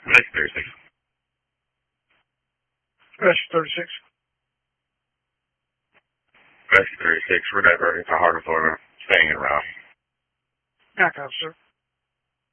Rescue 36. Rescue 36. Rescue 36, we're diverting to Hardersville, staying in Raleigh. Back up, sir.